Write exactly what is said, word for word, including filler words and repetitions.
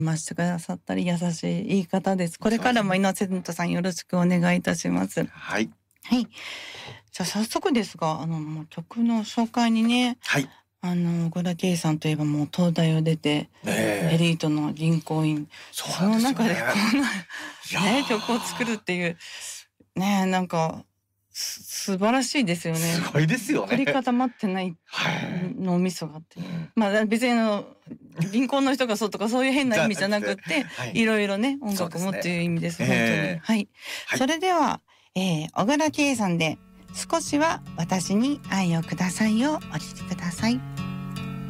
ましてくださったり優しいいい方です。これからもイノセントさんよろしくお願いいたします。 はい。 はい。じゃあ早速ですが、あの、もう曲の紹介にね、 はい。 あの、小倉圭さんといえばもう東大を出て、エリートの銀行員、その中でこんな、ね、曲を作るっていう、ね、なんか、す素晴らしいですよね。 すごいですよね。 凝り固まってない脳みそがあって。まあ別にあの、銀行の人がそうとかそういう変な意味じゃなくて、いろいろね、音楽もっていう意味です。本当に。はい。それでは、えー、小倉圭さんで、少しは私に愛をくださいをお聴きください。